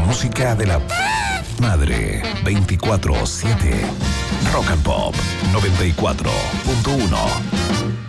música de la madre 24/7. Rock and Pop 94.1.